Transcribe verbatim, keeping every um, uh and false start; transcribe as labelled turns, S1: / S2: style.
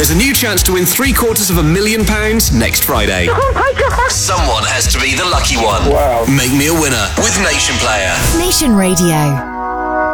S1: There's a new chance to win three quarters of a million pounds next Friday.
S2: Oh my God.
S3: Someone has to be the lucky one.
S2: Wow.
S3: Make me a winner with Nation Player.
S4: Nation Radio.